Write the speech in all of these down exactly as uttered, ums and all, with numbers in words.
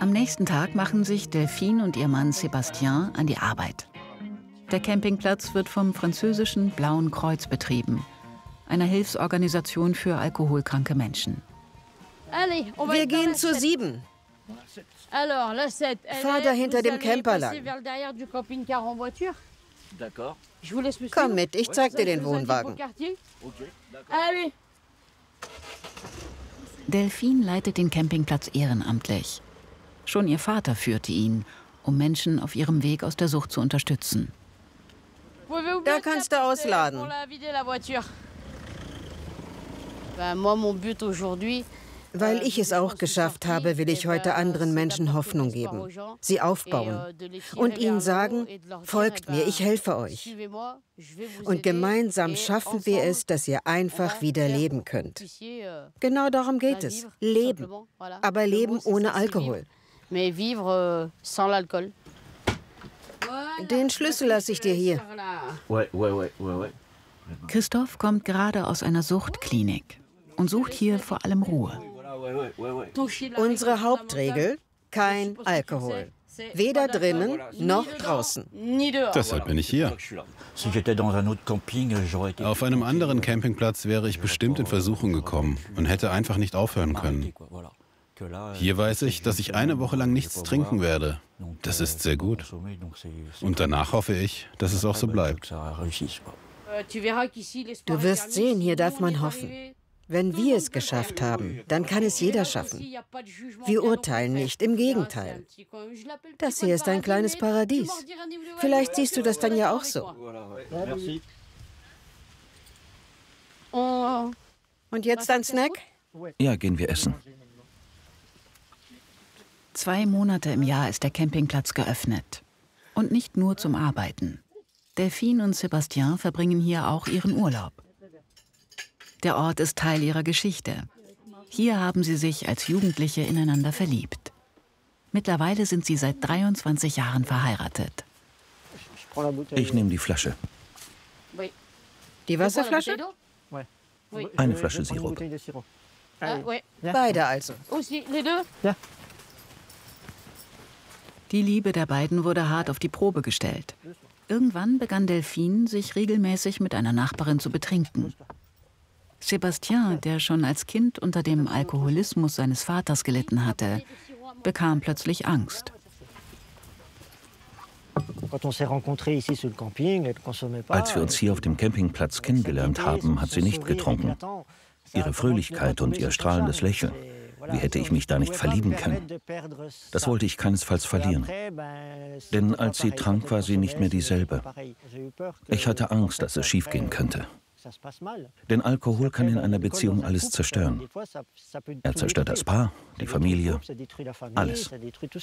Am nächsten Tag machen sich Delphine und ihr Mann Sébastien an die Arbeit. Der Campingplatz wird vom französischen Blauen Kreuz betrieben, einer Hilfsorganisation für alkoholkranke Menschen. Wir gehen zur sieben. Fahr da hinter dem Camper lang. Komm mit, ich zeig dir den Wohnwagen. Delphine leitet den Campingplatz ehrenamtlich. Schon ihr Vater führte ihn, um Menschen auf ihrem Weg aus der Sucht zu unterstützen. Da kannst du ausladen. Weil ich es auch geschafft habe, will ich heute anderen Menschen Hoffnung geben, sie aufbauen und ihnen sagen, folgt mir, ich helfe euch. Und gemeinsam schaffen wir es, dass ihr einfach wieder leben könnt. Genau darum geht es, leben, aber leben ohne Alkohol. Den Schlüssel lasse ich dir hier. Christoph kommt gerade aus einer Suchtklinik und sucht hier vor allem Ruhe. Unsere Hauptregel, kein Alkohol. Weder drinnen noch draußen. Deshalb bin ich hier. Auf einem anderen Campingplatz wäre ich bestimmt in Versuchung gekommen und hätte einfach nicht aufhören können. Hier weiß ich, dass ich eine Woche lang nichts trinken werde. Das ist sehr gut. Und danach hoffe ich, dass es auch so bleibt. Du wirst sehen, hier darf man hoffen. Wenn wir es geschafft haben, dann kann es jeder schaffen. Wir urteilen nicht, im Gegenteil. Das hier ist ein kleines Paradies. Vielleicht siehst du das dann ja auch so. Und jetzt ein Snack? Ja, gehen wir essen. Zwei Monate im Jahr ist der Campingplatz geöffnet. Und nicht nur zum Arbeiten. Delphine und Sébastien verbringen hier auch ihren Urlaub. Der Ort ist Teil ihrer Geschichte. Hier haben sie sich als Jugendliche ineinander verliebt. Mittlerweile sind sie seit dreiundzwanzig Jahren verheiratet. Ich nehme die Flasche. Die Wasserflasche? Eine Flasche Sirup. Beide also. Die Liebe der beiden wurde hart auf die Probe gestellt. Irgendwann begann Delphine, sich regelmäßig mit einer Nachbarin zu betrinken. Sébastien, der schon als Kind unter dem Alkoholismus seines Vaters gelitten hatte, bekam plötzlich Angst. Als wir uns hier auf dem Campingplatz kennengelernt haben, hat sie nicht getrunken. Ihre Fröhlichkeit und ihr strahlendes Lächeln. Wie hätte ich mich da nicht verlieben können? Das wollte ich keinesfalls verlieren. Denn als sie trank, war sie nicht mehr dieselbe. Ich hatte Angst, dass es schiefgehen könnte. Denn Alkohol kann in einer Beziehung alles zerstören. Er zerstört das Paar, die Familie, alles.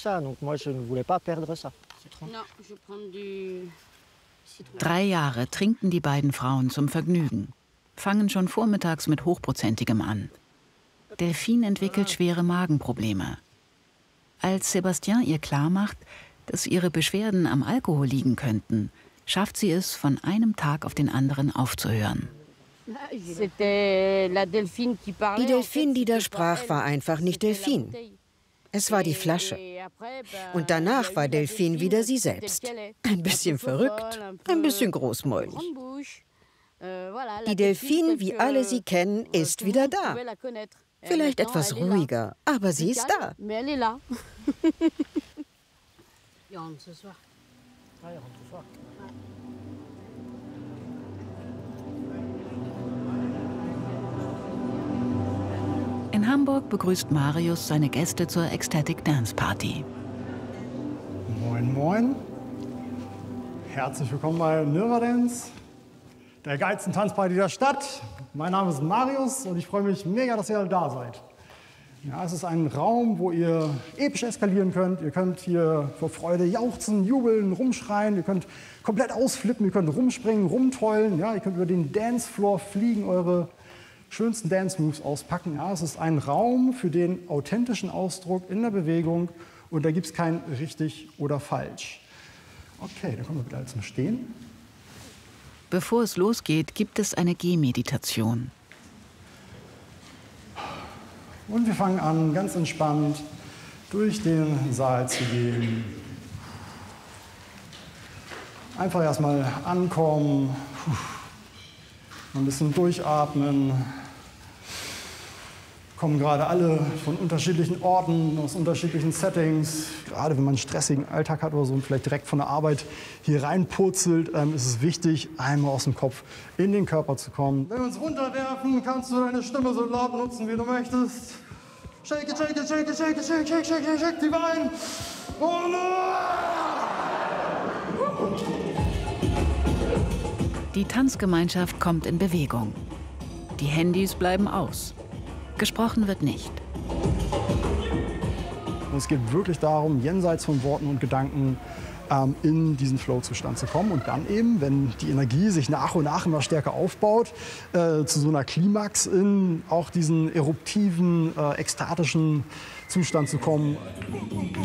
Drei Jahre trinken die beiden Frauen zum Vergnügen, fangen schon vormittags mit Hochprozentigem an. Delphine entwickelt schwere Magenprobleme. Als Sébastien ihr klarmacht, dass ihre Beschwerden am Alkohol liegen könnten, schafft sie es, von einem Tag auf den anderen aufzuhören. Die Delphine, die da sprach, war einfach nicht Delphine. Es war die Flasche. Und danach war Delphine wieder sie selbst. Ein bisschen verrückt, ein bisschen großmäulig. Die Delphine, wie alle sie kennen, ist wieder da. Vielleicht etwas ruhiger, aber sie ist da. In Hamburg begrüßt Marius seine Gäste zur Ecstatic Dance Party. Moin, moin. Herzlich willkommen bei Nirva Dance, der geilsten Tanzparty der Stadt. Mein Name ist Marius und ich freue mich mega, dass ihr alle da seid. Ja, es ist ein Raum, wo ihr episch eskalieren könnt. Ihr könnt hier vor Freude jauchzen, jubeln, rumschreien. Ihr könnt komplett ausflippen, ihr könnt rumspringen, rumtollen. Ja, ihr könnt über den Dancefloor fliegen, eure schönsten Dance-Moves auspacken. Ja, es ist ein Raum für den authentischen Ausdruck in der Bewegung und da gibt es kein richtig oder falsch. Okay, dann kommen wir bitte alle zum Stehen. Bevor es losgeht, gibt es eine Gehmeditation. Und wir fangen an, ganz entspannt, durch den Saal zu gehen. Einfach erstmal ankommen, ein bisschen durchatmen. Kommen gerade alle von unterschiedlichen Orten, aus unterschiedlichen Settings. Gerade wenn man einen stressigen Alltag hat oder so und vielleicht direkt von der Arbeit hier reinpurzelt, ähm, ist es wichtig, einmal aus dem Kopf in den Körper zu kommen. Wenn wir uns runterwerfen, kannst du deine Stimme so laut nutzen, wie du möchtest. Shake it, shake it, shake it, shake it, shake, shake, shake, shake, shake die Beine. Und die Tanzgemeinschaft kommt in Bewegung. Die Handys bleiben aus. Gesprochen wird nicht. Und es geht wirklich darum, jenseits von Worten und Gedanken ähm, in diesen Flow-Zustand zu kommen. Und dann eben, wenn die Energie sich nach und nach immer stärker aufbaut, äh, zu so einer Klimax in auch diesen eruptiven, äh, ekstatischen Zustand zu kommen.